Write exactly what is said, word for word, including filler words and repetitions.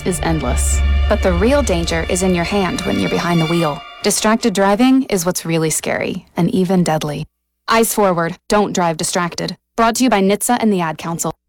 is endless. But the real danger is in your hand when you're behind the wheel. Distracted driving is what's really scary, and even deadly. Eyes forward, don't drive distracted. Brought to you by N H T S A and the Ad Council.